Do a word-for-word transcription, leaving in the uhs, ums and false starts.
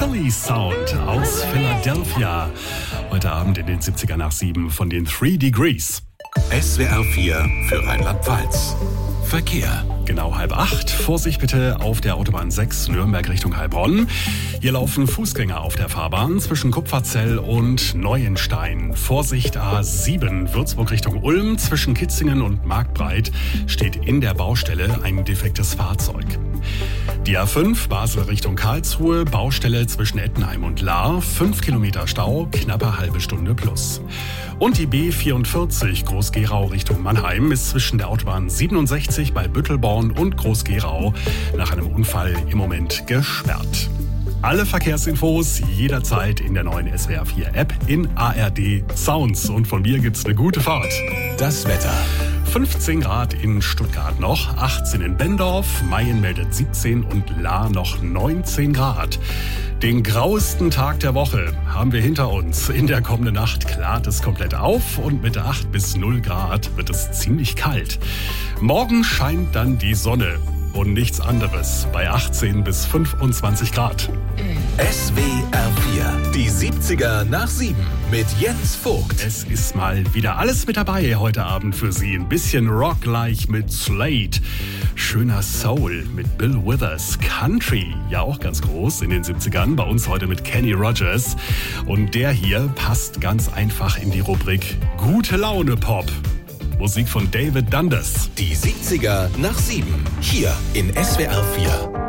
Philly Sound aus Philadelphia. Heute Abend in den siebziger nach sieben von den Three Degrees. S W R vier für Rheinland-Pfalz. Verkehr. Genau halb acht. Vorsicht bitte auf der Autobahn sechs Nürnberg Richtung Heilbronn. Hier laufen Fußgänger auf der Fahrbahn zwischen Kupferzell und Neuenstein. Vorsicht A sieben Würzburg Richtung Ulm. Zwischen Kitzingen und Marktbreit steht in der Baustelle ein defektes Fahrzeug. Die A fünf Basel Richtung Karlsruhe, Baustelle zwischen Ettenheim und Lahr, fünf Kilometer Stau, knappe halbe Stunde plus. Und die B vierundvierzig Groß-Gerau Richtung Mannheim ist zwischen der Autobahn siebenundsechzig bei Büttelborn und Groß-Gerau nach einem Unfall im Moment gesperrt. Alle Verkehrsinfos jederzeit in der neuen S W R vier App in A R D Sounds. Und von mir gibt's eine gute Fahrt. Das Wetter. fünfzehn Grad in Stuttgart noch, achtzehn in Bendorf, Mayen meldet siebzehn und Lahr noch neunzehn Grad. Den grauesten Tag der Woche haben wir hinter uns. In der kommenden Nacht klart es komplett auf und mit acht bis null Grad wird es ziemlich kalt. Morgen scheint dann die Sonne und nichts anderes bei achtzehn bis fünfundzwanzig Grad. S W R vier, die siebziger nach sieben mit Jens Vogt. Es ist mal wieder alles mit dabei heute Abend für Sie. Ein bisschen Rock-like mit Slade. Schöner Soul mit Bill Withers. Country, ja auch ganz groß in den siebzigern. Bei uns heute mit Kenny Rogers. Und der hier passt ganz einfach in die Rubrik Gute Laune Pop. Musik von David Dundas. Die siebziger nach sieben, hier in S W R vier.